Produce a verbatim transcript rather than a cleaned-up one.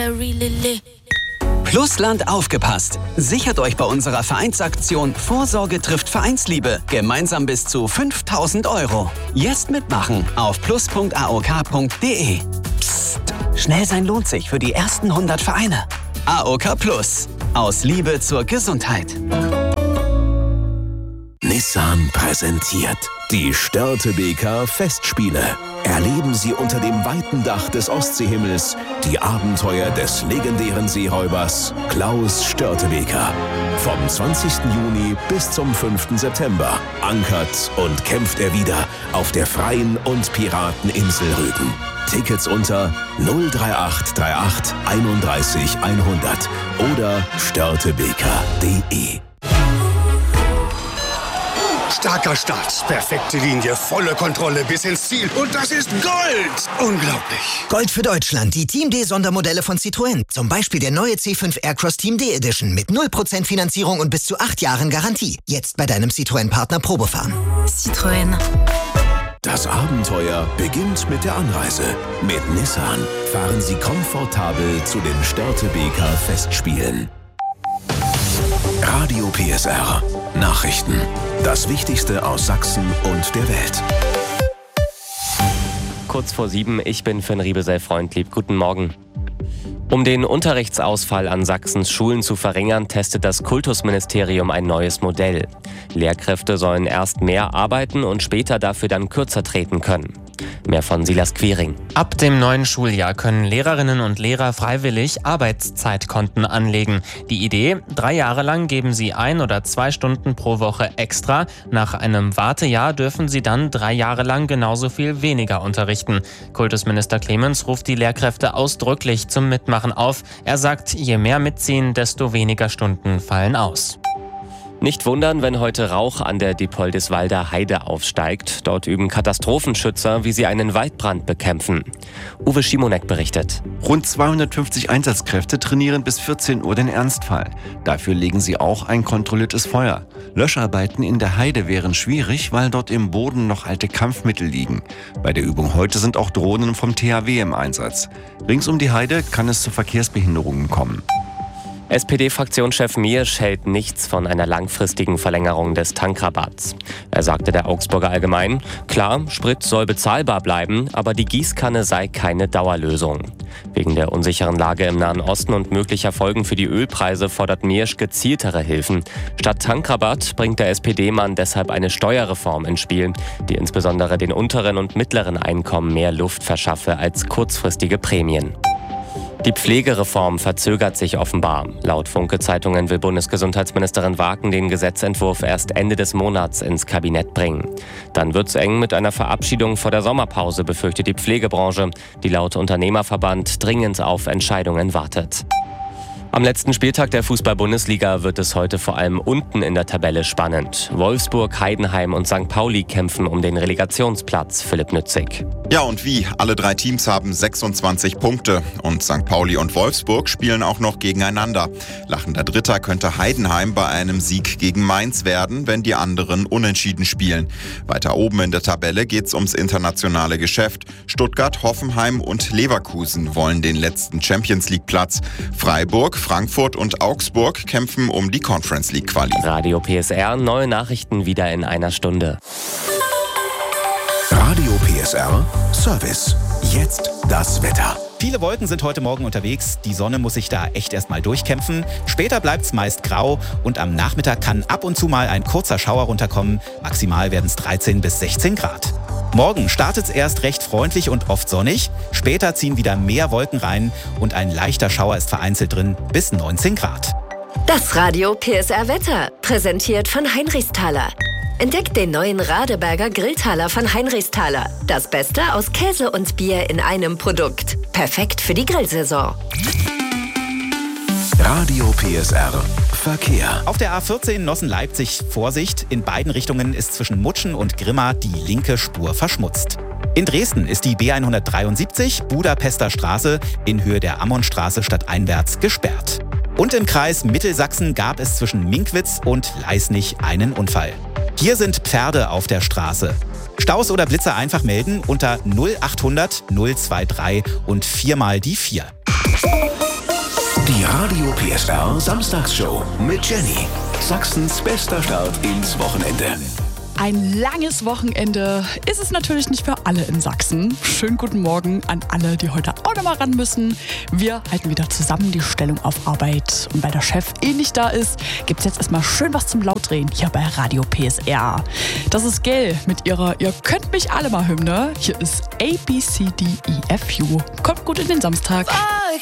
Plusland aufgepasst! Sichert euch bei unserer Vereinsaktion Vorsorge trifft Vereinsliebe gemeinsam bis zu fünftausend Euro. Jetzt mitmachen auf plus punkt a o k punkt d e. Psst, schnell sein lohnt sich für die ersten hundert Vereine. A O K Plus. Aus Liebe zur Gesundheit. Nissan präsentiert die Störtebeker Festspiele. Erleben Sie unter dem weiten Dach des Ostseehimmels die Abenteuer des legendären Seeräubers Klaus Störtebeker. Vom zwanzigsten Juni bis zum fünften September ankert und kämpft er wieder auf der freien und Pirateninsel Rügen. Tickets unter null drei acht drei acht einunddreißig hundert oder störtebeker punkt de. Starker Start, perfekte Linie, volle Kontrolle bis ins Ziel. Und das ist Gold! Unglaublich. Gold für Deutschland, die Team D Sondermodelle von Citroën. Zum Beispiel der neue C fünf Aircross Team D Edition mit null Prozent Finanzierung und bis zu acht Jahren Garantie. Jetzt bei deinem Citroën-Partner Probefahren. Citroën. Das Abenteuer beginnt mit der Anreise. Mit Nissan fahren Sie komfortabel zu den Störtebeker Festspielen. Radio P S R. Nachrichten. Das Wichtigste aus Sachsen und der Welt. Kurz vor sieben, ich bin Finn Riebesell-Freundlieb. Guten Morgen. Um den Unterrichtsausfall an Sachsens Schulen zu verringern, testet das Kultusministerium ein neues Modell. Lehrkräfte sollen erst mehr arbeiten und später dafür dann kürzer treten können. Mehr von Silas Quiring. Ab dem neuen Schuljahr können Lehrerinnen und Lehrer freiwillig Arbeitszeitkonten anlegen. Die Idee, drei Jahre lang geben sie ein oder zwei Stunden pro Woche extra. Nach einem Wartejahr dürfen sie dann drei Jahre lang genauso viel weniger unterrichten. Kultusminister Clemens ruft die Lehrkräfte ausdrücklich zum Mitmachen auf. Er sagt, je mehr mitziehen, desto weniger Stunden fallen aus. Nicht wundern, wenn heute Rauch an der Diepoldiswalder Heide aufsteigt. Dort üben Katastrophenschützer, wie sie einen Waldbrand bekämpfen. Uwe Schimonek berichtet. Rund zweihundertfünfzig Einsatzkräfte trainieren bis vierzehn Uhr den Ernstfall. Dafür legen sie auch ein kontrolliertes Feuer. Löscharbeiten in der Heide wären schwierig, weil dort im Boden noch alte Kampfmittel liegen. Bei der Übung heute sind auch Drohnen vom T H W im Einsatz. Rings um die Heide kann es zu Verkehrsbehinderungen kommen. S P D-Fraktionschef Miersch hält nichts von einer langfristigen Verlängerung des Tankrabatts. Er sagte der Augsburger Allgemein, klar, Sprit soll bezahlbar bleiben, aber die Gießkanne sei keine Dauerlösung. Wegen der unsicheren Lage im Nahen Osten und möglicher Folgen für die Ölpreise fordert Miersch gezieltere Hilfen. Statt Tankrabatt bringt der S P D-Mann deshalb eine Steuerreform ins Spiel, die insbesondere den unteren und mittleren Einkommen mehr Luft verschaffe als kurzfristige Prämien. Die Pflegereform verzögert sich offenbar. Laut Funke-Zeitungen will Bundesgesundheitsministerin Waken den Gesetzentwurf erst Ende des Monats ins Kabinett bringen. Dann wird's eng mit einer Verabschiedung vor der Sommerpause, befürchtet die Pflegebranche, die laut Unternehmerverband dringend auf Entscheidungen wartet. Am letzten Spieltag der Fußball-Bundesliga wird es heute vor allem unten in der Tabelle spannend. Wolfsburg, Heidenheim und Sankt Pauli kämpfen um den Relegationsplatz. Philipp Nützig. Ja, und wie? Alle drei Teams haben sechsundzwanzig Punkte. Und Sankt Pauli und Wolfsburg spielen auch noch gegeneinander. Lachender Dritter könnte Heidenheim bei einem Sieg gegen Mainz werden, wenn die anderen unentschieden spielen. Weiter oben in der Tabelle geht's ums internationale Geschäft. Stuttgart, Hoffenheim und Leverkusen wollen den letzten Champions-League-Platz. Freiburg, Frankfurt und Augsburg kämpfen um die Conference League Quali. Radio P S R, neue Nachrichten wieder in einer Stunde. Radio P S R Service. Jetzt das Wetter. Viele Wolken sind heute Morgen unterwegs. Die Sonne muss sich da echt erstmal durchkämpfen. Später bleibt es meist grau und am Nachmittag kann ab und zu mal ein kurzer Schauer runterkommen. Maximal werden es dreizehn bis sechzehn Grad. Morgen startet es erst recht freundlich und oft sonnig. Später ziehen wieder mehr Wolken rein und ein leichter Schauer ist vereinzelt drin bis neunzehn Grad. Das Radio P S R Wetter, präsentiert von Heinrichsthaler. Entdeckt den neuen Radeberger Grilltaler von Heinrichsthaler. Das Beste aus Käse und Bier in einem Produkt. Perfekt für die Grillsaison. Radio P S R Verkehr. Auf der A vierzehn Nossen-Leipzig Vorsicht. In beiden Richtungen ist zwischen Mutschen und Grimma die linke Spur verschmutzt. In Dresden ist die B hundertdreiundsiebzig Budapester Straße in Höhe der Ammonstraße stadteinwärts gesperrt. Und im Kreis Mittelsachsen gab es zwischen Minkwitz und Leisnig einen Unfall. Hier sind Pferde auf der Straße. Staus oder Blitzer einfach melden unter null achthundert null drei drei und viermal die vier. Radio P S R Samstagsshow mit Jenny. Sachsens bester Start ins Wochenende. Ein langes Wochenende ist es natürlich nicht für alle in Sachsen. Schönen guten Morgen an alle, die heute auch noch mal ran müssen. Wir halten wieder zusammen die Stellung auf Arbeit. Und weil der Chef eh nicht da ist, gibt es jetzt erstmal schön was zum Lautdrehen hier bei Radio P S R. Das ist Gail mit ihrer Ihr könnt mich alle mal Hymne. Hier ist A, B, C, D, E, F, U. Kommt gut in den Samstag.